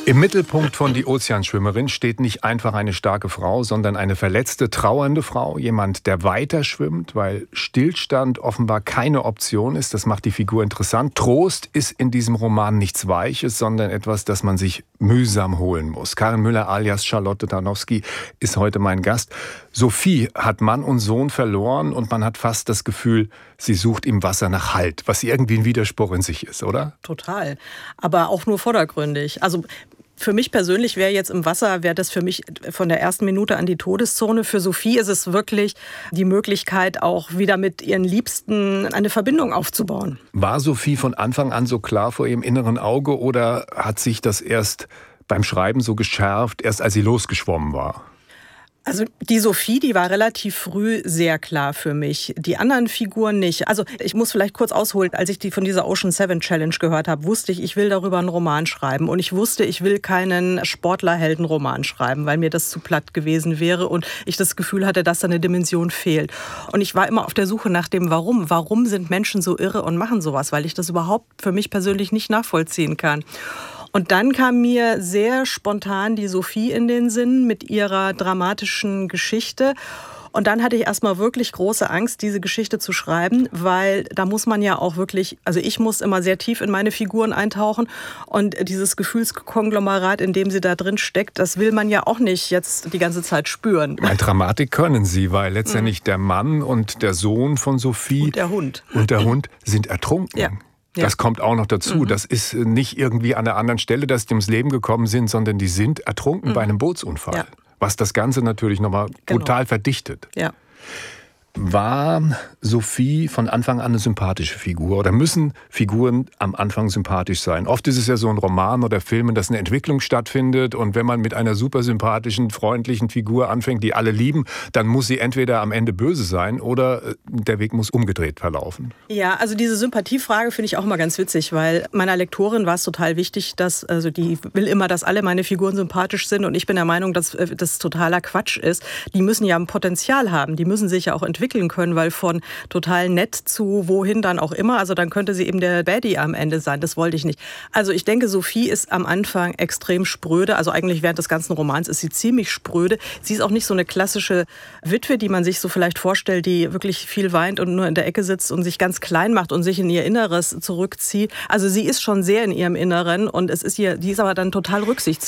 Im Mittelpunkt von Die Ozeanschwimmerin steht nicht einfach eine starke Frau, sondern eine verletzte, trauernde Frau. Jemand, der weiter schwimmt, weil Stillstand offenbar keine Option ist. Das macht die Figur interessant. Trost ist in diesem Roman nichts Weiches, sondern etwas, das man sich mühsam holen muss. Karin Müller alias Charlotte Tarnowski ist heute mein Gast. Sophie hat Mann und Sohn verloren und man hat fast das Gefühl, sie sucht im Wasser nach Halt, was irgendwie ein Widerspruch in sich ist, oder? Total, aber auch nur vordergründig. Also für mich persönlich wäre das für mich von der ersten Minute an die Todeszone. Für Sophie ist es wirklich die Möglichkeit, auch wieder mit ihren Liebsten eine Verbindung aufzubauen. War Sophie von Anfang an so klar vor ihrem inneren Auge oder hat sich das erst beim Schreiben so geschärft, erst als sie losgeschwommen war? Also die Sophie, die war relativ früh sehr klar für mich. Die anderen Figuren nicht. Also ich muss vielleicht kurz ausholen. Als ich von dieser Ocean 7 Challenge gehört habe, wusste ich will darüber einen Roman schreiben. Und ich wusste, ich will keinen Sportlerheldenroman schreiben, weil mir das zu platt gewesen wäre und ich das Gefühl hatte, dass da eine Dimension fehlt. Und ich war immer auf der Suche nach dem Warum. Warum sind Menschen so irre und machen sowas? Weil ich das überhaupt für mich persönlich nicht nachvollziehen kann. Und dann kam mir sehr spontan die Sophie in den Sinn mit ihrer dramatischen Geschichte. Und dann hatte ich erstmal wirklich große Angst, diese Geschichte zu schreiben, weil da muss man ja auch wirklich, also ich muss immer sehr tief in meine Figuren eintauchen und dieses Gefühlskonglomerat, in dem sie da drin steckt, das will man ja auch nicht jetzt die ganze Zeit spüren. Dramatik können Sie, weil letztendlich der Mann und der Sohn von Sophie und der Hund sind ertrunken. Ja. Das kommt auch noch dazu. Das ist nicht irgendwie an einer anderen Stelle, dass die ums Leben gekommen sind, sondern die sind ertrunken bei einem Bootsunfall. Ja. Was das Ganze natürlich nochmal brutal verdichtet. Ja. War Sophie von Anfang an eine sympathische Figur? Oder müssen Figuren am Anfang sympathisch sein? Oft ist es ja so ein Roman oder Film, dass eine Entwicklung stattfindet. Und wenn man mit einer super sympathischen, freundlichen Figur anfängt, die alle lieben, dann muss sie entweder am Ende böse sein oder der Weg muss umgedreht verlaufen. Ja, also diese Sympathiefrage finde ich auch immer ganz witzig, weil meiner Lektorin war es total wichtig, die will immer, dass alle meine Figuren sympathisch sind. Und ich bin der Meinung, dass das totaler Quatsch ist. Die müssen ja ein Potenzial haben. Die müssen sich ja auch entwickeln können, weil von total nett zu wohin dann auch immer, also dann könnte sie eben der Baddie am Ende sein, das wollte ich nicht. Also ich denke, Sophie ist am Anfang extrem spröde, also eigentlich während des ganzen Romans ist sie ziemlich spröde. Sie ist auch nicht so eine klassische Witwe, die man sich so vielleicht vorstellt, die wirklich viel weint und nur in der Ecke sitzt und sich ganz klein macht und sich in ihr Inneres zurückzieht. Also sie ist schon sehr in ihrem Inneren und die ist aber dann total rücksichtslos.